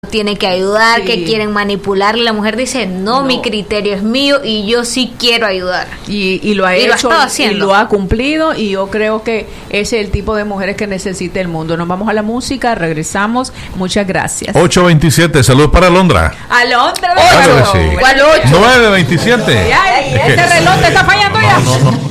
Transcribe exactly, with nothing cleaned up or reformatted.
tiene que ayudar, Sí. que quieren manipularle. La mujer dice, no, No. mi criterio es mío y yo sí quiero ayudar. Y, y lo ha Y lo ha hecho estado y haciendo. lo ha cumplido, y yo creo que ese es el tipo de mujeres que necesita el mundo. Nos vamos a la música, regresamos. Muchas gracias. ocho veintisiete, salud para Alondra. Alondra, Claro que Alondra. sí. ¿Cuál ocho? nueve veintisiete. Ay, este reloj te está fallando ya. No, no, no.